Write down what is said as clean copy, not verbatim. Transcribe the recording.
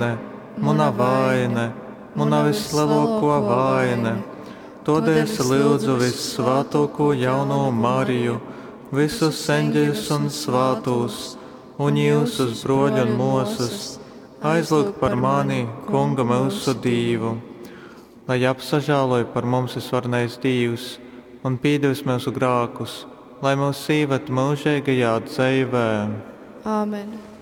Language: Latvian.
muna vaina, muna vislielāko vaina. Todēļ es lūdzu vissvētāko jauno Mariju, visus eņģeļus un svātos, un jūsus broļu un mūsus, aizlūg par mani, Kunga mūsu Dievu, lai apsažāloja par mums visvarnais Dievs un pīdevs mūsu grākus, lai mūs īvet mūžīgajā dzīvē. Āmen.